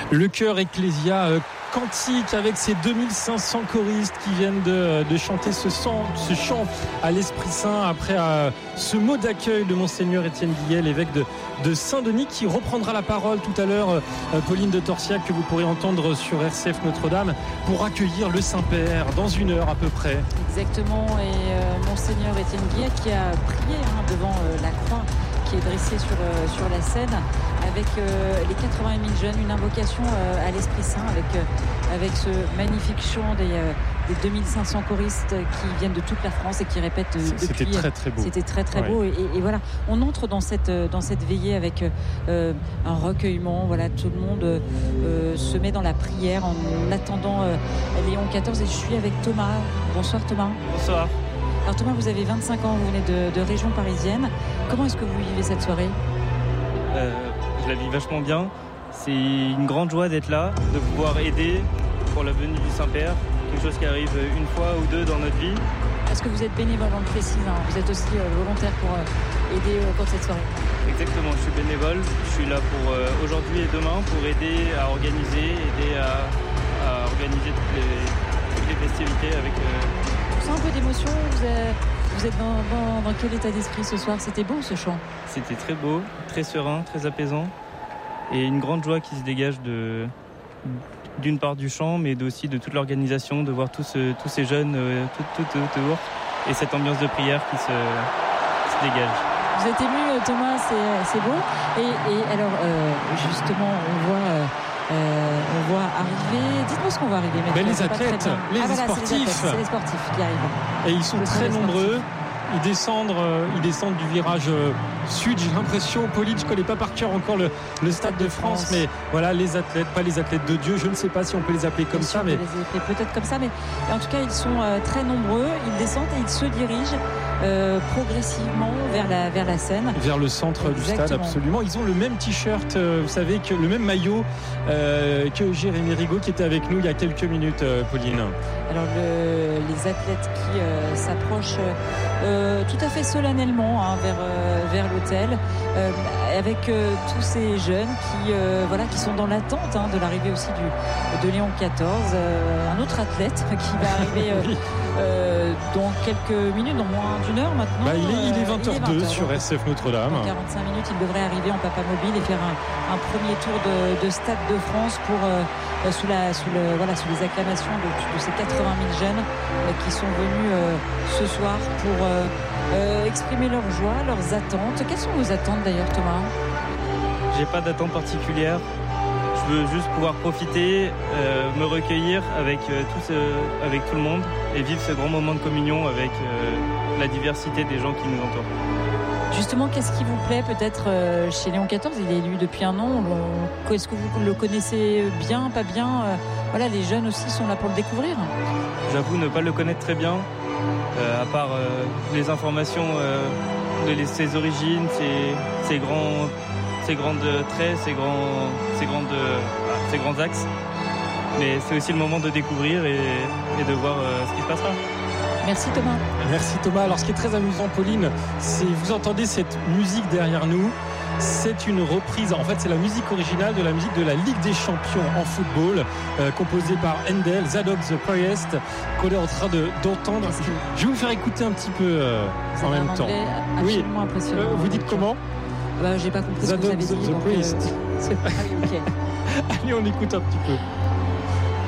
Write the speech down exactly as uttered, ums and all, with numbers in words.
Le chœur Ecclésia euh, Cantique avec ses deux mille cinq cents choristes qui viennent de, de chanter ce, sang, ce chant à l'Esprit Saint après euh, ce mot d'accueil de Monseigneur Étienne Guillet, l'évêque de, de Saint-Denis, qui reprendra la parole tout à l'heure, euh, Pauline de Torsiac, que vous pourrez entendre sur R C F Notre-Dame, pour accueillir le Saint-Père dans une heure à peu près. Exactement, et euh, Monseigneur Étienne Guillet qui a prié hein, devant euh, la croix qui est dressée sur, euh, sur la scène avec euh, les quatre-vingt mille jeunes, une invocation euh, à l'Esprit Saint avec, euh, avec ce magnifique chant des, euh, des deux mille cinq cents choristes qui viennent de toute la France et qui répètent euh, depuis. C'était très très beau. C'était très très ouais. beau et, et, et voilà, on entre dans cette, dans cette veillée avec euh, un recueillement, voilà, tout le monde euh, se met dans la prière en attendant euh, Léon quatorze et je suis avec Thomas. Bonsoir Thomas. Bonsoir. Alors Thomas, vous avez vingt-cinq ans, vous venez de, de région parisienne. Comment est-ce que vous vivez cette soirée ? euh, Je la vis vachement bien. C'est une grande joie d'être là, de pouvoir aider pour la venue du Saint-Père, quelque chose qui arrive une fois ou deux dans notre vie. Est-ce que vous êtes bénévole, on le précise, hein, vous êtes aussi euh, volontaire pour euh, aider au cours de cette soirée ? Exactement, je suis bénévole, je suis là pour euh, aujourd'hui et demain pour aider à organiser, aider à, à organiser toutes les, toutes les festivités avec... Euh, un peu d'émotion, vous êtes, vous êtes dans, dans, dans quel état d'esprit ce soir ? C'était beau ce chant ? C'était très beau, très serein, très apaisant et une grande joie qui se dégage de, d'une part du chant mais aussi de toute l'organisation, de voir tous, tous ces jeunes euh, tout, tout, tout autour et cette ambiance de prière qui se, qui se dégage. Vous êtes ému Thomas, c'est, c'est beau et, et alors euh, justement on voit... Euh, Euh, on voit arriver. Dites-moi ce qu'on va arriver maintenant. Ben les athlètes, les, ah, voilà, sportifs. C'est les, athlètes, c'est les sportifs qui arrivent. Et ils sont Ce très sont nombreux. Ils descendent, euh, ils descendent du virage euh, sud. J'ai l'impression, Pauline, je ne connais pas par cœur encore le, le Stade de France, France, mais voilà, les athlètes, pas les athlètes de Dieu. Je ne sais pas si on peut les appeler comme Bien ça, sûr, mais on peut les appeler peut-être comme ça, mais en tout cas, ils sont euh, très nombreux. Ils descendent et ils se dirigent euh, progressivement vers la vers la scène, vers le centre Exactement. du stade. Absolument. Ils ont le même t-shirt, euh, vous savez, que le même maillot euh, que Jérémy Rigaud qui était avec nous il y a quelques minutes, euh, Pauline. Alors le, les athlètes qui euh, s'approchent euh, tout à fait solennellement hein, vers euh, vers l'hôtel, euh, avec euh, tous ces jeunes qui euh, voilà qui sont dans l'attente hein, de l'arrivée aussi du de Léon quatorze, euh, un autre athlète qui va arriver euh, euh, dans quelques minutes, dans moins d'une heure maintenant. Bah, il, est, il est vingt heures deux euh, sur R C F Notre-Dame. Dans quarante-cinq minutes, il devrait arriver en Papa Mobile et faire un, un premier tour de, de Stade de France pour euh, sous la sous le voilà sous les acclamations de, de ces quatre-vingt mille jeunes euh, qui sont venus euh, ce soir pour euh, euh, exprimer leur joie, leurs attentes. Quelles sont vos attentes d'ailleurs, Thomas ? J'ai pas d'attente particulière. Je veux juste pouvoir profiter, euh, me recueillir avec, euh, tout ce, avec tout le monde et vivre ce grand moment de communion avec euh, la diversité des gens qui nous entourent. Justement, qu'est-ce qui vous plaît peut-être euh, chez Léon quatorze ? Il est élu depuis un an. On, est-ce que vous le connaissez bien, pas bien ? euh, Voilà, les jeunes aussi sont là pour le découvrir. J'avoue ne pas le connaître très bien, euh, à part euh, les informations euh, de les, ses origines, ses, ses grands... ses grandes traits, ses grands, ses grandes, ses grands axes. Mais c'est aussi le moment de découvrir et, et de voir euh, ce qui se passera. Merci Thomas. Merci Thomas. Alors ce qui est très amusant, Pauline, c'est vous entendez cette musique derrière nous. C'est une reprise, en fait c'est la musique originale de la musique de la Ligue des Champions en football, euh, composée par Handel, Zadok the Priest, qu'on est en train de, d'entendre. Que... Je vais vous faire écouter un petit peu euh, en même temps. Oui. Impressionnant. Euh, vous dites comment ? Bah, j'ai pas compris ce que vous avez dit. The donc, Priest. Euh, c'est... Ah, okay. Allez, on écoute un petit peu.